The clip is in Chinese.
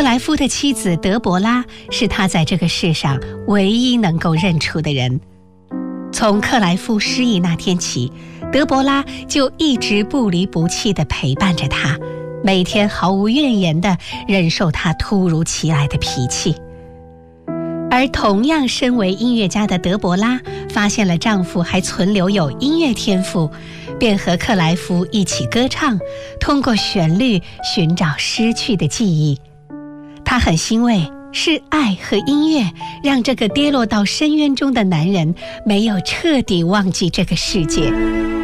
克莱夫的妻子德伯拉是他在这个世上唯一能够认出的人。从克莱夫失忆那天起，德伯拉就一直不离不弃地陪伴着他，每天毫无怨言地忍受他突如其来的脾气。而同样身为音乐家的德伯拉发现了丈夫还存留有音乐天赋，便和克莱夫一起歌唱，通过旋律寻找失去的记忆。她很欣慰，是爱和音乐让这个跌落到深渊中的男人没有彻底忘记这个世界。